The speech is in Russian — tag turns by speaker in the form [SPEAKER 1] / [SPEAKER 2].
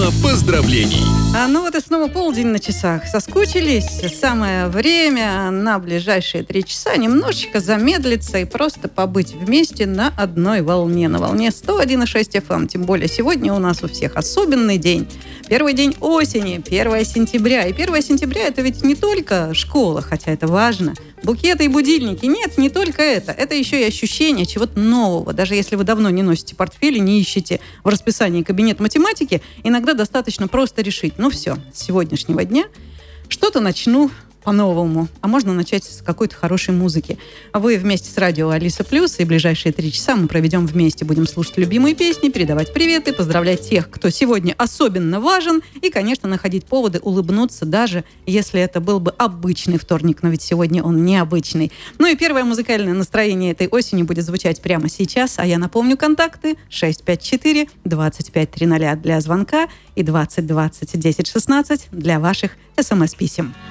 [SPEAKER 1] Программа поздравлений.
[SPEAKER 2] Ну вот и снова полдень на часах. Соскучились? Самое время на ближайшие 3 часа немножечко замедлиться и просто побыть вместе на одной волне. На волне 101,6 FM. Тем более сегодня у нас у всех особенный день. Первый день осени, 1 сентября. И 1 сентября это ведь не только школа, хотя это важно. Букеты и будильники. Нет, не только это. Это еще и ощущение чего-то нового. Даже если вы давно не носите портфель и не ищете в расписании кабинет математики, иногда достаточно просто решить. Ну все, с сегодняшнего дня что-то начну по-новому. А можно начать с какой-то хорошей музыки. Вы вместе с радио Алиса Плюс, и ближайшие 3 часа мы проведем вместе. Будем слушать любимые песни, передавать приветы, поздравлять тех, кто сегодня особенно важен, и, конечно, находить поводы улыбнуться, даже если это был бы обычный вторник, но ведь сегодня он необычный. Ну и первое музыкальное настроение этой осени будет звучать прямо сейчас, а я напомню контакты: 654-2530 для звонка и 20 20 10 16 для ваших СМС-писем.